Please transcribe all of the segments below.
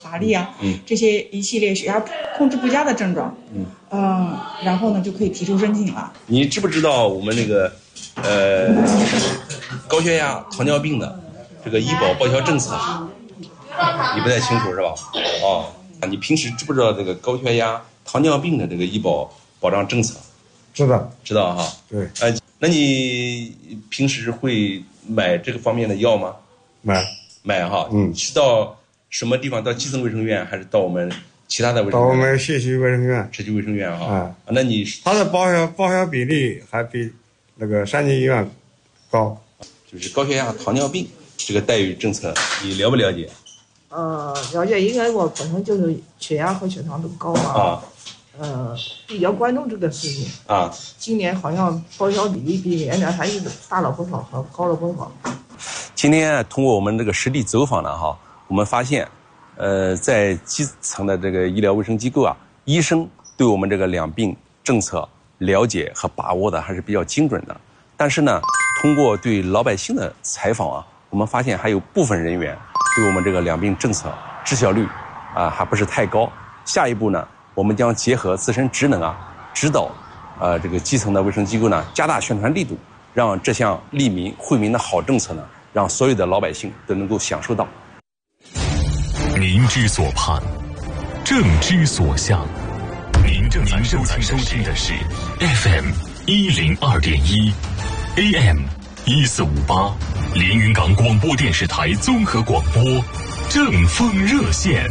乏力啊，这些一系列血压控制不佳的症状，然后呢就可以提出申请了。 你知不知道我们那个高血压、糖尿病的这个医保报销政策？你不太清楚是吧？你平时知不知道这个高血压、糖尿病的这个医保保障政策？知道哈。 对。 那你平时会买这个方面的药吗？买哈。是到什么地方？到基层卫生院还是到我们其他的卫生院？ 到我们社区卫生院。 社区卫生院哈。那你它的报销比例还比那个3级医院高。 就是高血压、糖尿病这个待遇政策，你了不了解？ 了解，因为我本身就是血压和血糖都高嘛。比较关注这个事情。今年好像报销比例比原来还是大了不少，和高了不少。 今天通过我们这个实地走访呢，我们发现，在基层的这个医疗卫生机构啊，医生对我们这个两病政策了解和把握的还是比较精准的。但是呢，通过对老百姓的采访啊，我们发现还有部分人员对我们这个两病政策知晓率还不是太高。下一步呢，我们将结合自身职能指导这个基层的卫生机构呢，加大宣传力度，让这项利民惠民的好政策呢，让所有的老百姓都能够享受到。 民之所盼，政之所向。您正在收听的是 FM 102.1 AM 1458连云港广播电视台综合广播正风热线。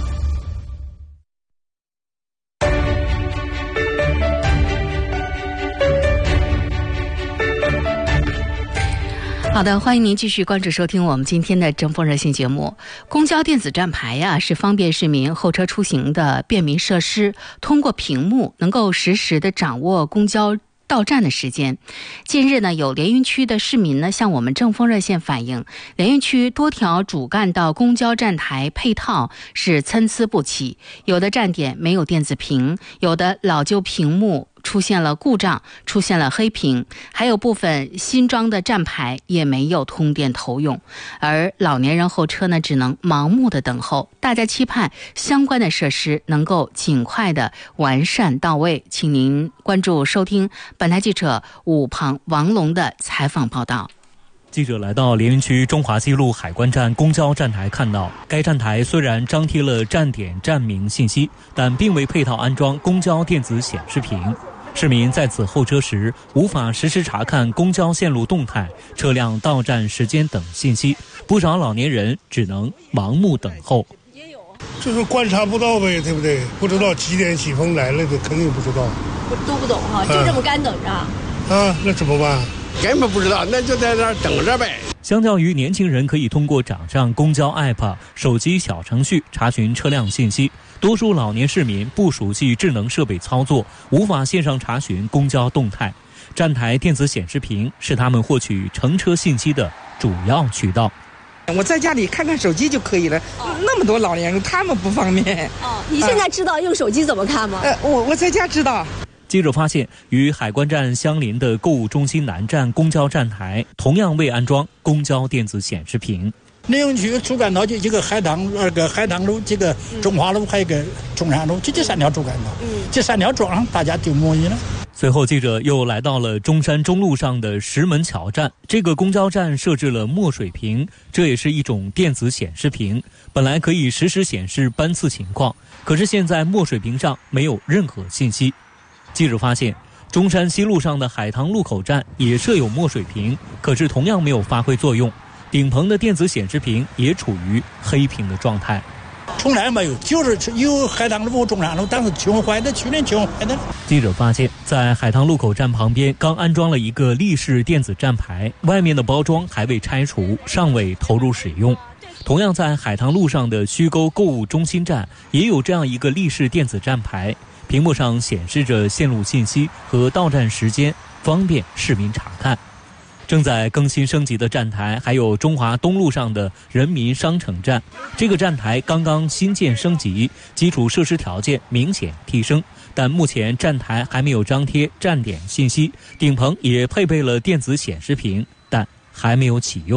好的，欢迎您继续关注收听我们今天的正风热线节目。公交电子站牌是方便市民候车出行的便民设施，通过屏幕能够实时的掌握公交到站的时间。近日呢，有连云区的市民呢向我们正风热线反映，连云区多条主干道公交站台配套是参差不齐，有的站点没有电子屏，有的老旧屏幕出现了故障，出现了黑屏，还有部分新装的站牌也没有通电投用，而老年人候车呢只能盲目的等候。大家期盼相关的设施能够尽快的完善到位，请您关注收听本台记者武庞、王龙的采访报道。 记者来到连云区中华西路海关站公交站台，看到该站台虽然张贴了站点站名信息，但并未配套安装公交电子显示屏。市民在此候车时无法实时查看公交线路动态、车辆到站时间等信息，不少老年人只能盲目等候。 就是观察不到呗，对不对？不知道几点几分来了的，肯定不知道。 都不懂哈，就这么干等着。 那怎么办？ 根本不知道，那就在那儿等着呗。 相较于年轻人可以通过掌上公交 App、手机小程序查询车辆信息，多数老年市民不熟悉智能设备操作，无法线上查询公交动态。站台电子显示屏是他们获取乘车信息的主要渠道。 我在家里看看手机就可以了，那么多老年人他们不方便。 你现在知道用手机怎么看吗？ 我在家知道。 记者发现，与海关站相邻的购物中心南站公交站台同样未安装公交电子显示屏。 连云区主干道就这个海棠路，这个中华路，还有一个中山路，就这3条主干道。这3条装上，大家就满意了。 随后，记者又来到了中山中路上的石门桥站。这个公交站设置了墨水屏，这也是一种电子显示屏，本来可以实时显示班次情况，可是现在墨水屏上没有任何信息。记者发现，中山西路上的海棠路口站也设有墨水屏，可是同样没有发挥作用，顶棚的电子显示屏也处于黑屏的状态。 从来没有，就是有海棠路、中山路，但是穷坏的，去年穷坏的。 记者发现，在海棠路口站旁边刚安装了一个立式电子站牌，外面的包装还未拆除，尚未投入使用。同样在海棠路上的虚沟购物中心站也有这样一个立式电子站牌，屏幕上显示着线路信息和到站时间，方便市民查看。正在更新升级的站台还有中华东路上的人民商城站，这个站台刚刚新建升级，基础设施条件明显提升，但目前站台还没有张贴站点信息，顶棚也配备了电子显示屏，但还没有启用。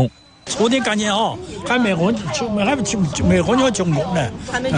处的感情好，还没婚就没婚就成功了。